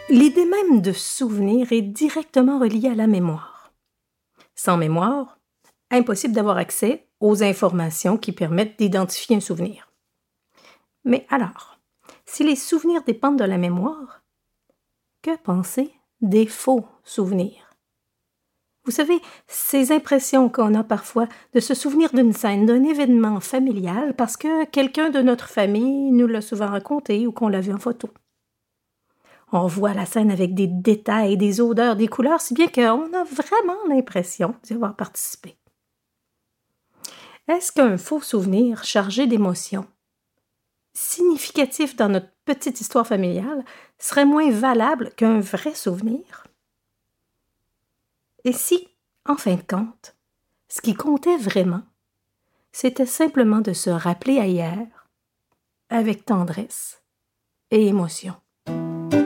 L'idée même de souvenir est directement reliée à la mémoire. Sans mémoire, impossible d'avoir accès aux informations qui permettent d'identifier un souvenir. Mais alors, si les souvenirs dépendent de la mémoire, que penser des faux souvenirs? Vous savez, ces impressions qu'on a parfois de se souvenir d'une scène, d'un événement familial parce que quelqu'un de notre famille nous l'a souvent raconté ou qu'on l'a vu en photo. On revoit la scène avec des détails, des odeurs, des couleurs, si bien qu'on a vraiment l'impression d'y avoir participé. Est-ce qu'un faux souvenir chargé d'émotions, significatif dans notre petite histoire familiale, serait moins valable qu'un vrai souvenir? Et si, en fin de compte, ce qui comptait vraiment, c'était simplement de se rappeler à hier, avec tendresse et émotion?